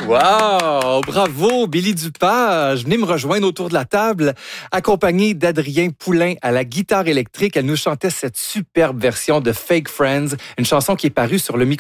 Wow! Bravo, Billy Dupage. Venez me rejoindre autour de la table, accompagnée d'Adrien Poulain à la guitare électrique. Elle nous chantait cette superbe version de Fake Friends, une chanson qui est parue sur le micro